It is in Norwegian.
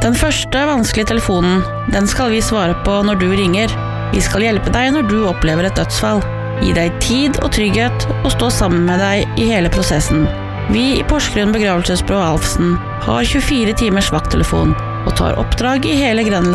Den første vanskelige telefonen, den skal vi svare på når du ringer. Vi skal hjelpe deg når du opplever et dødsfall. Gi deg tid og trygghet og stå sammen med deg i hele prosessen. Vi i Porsgrunn Begravelsesbyrå Alfsen har 24 timers vakttelefon og tar oppdrag i hele Grenland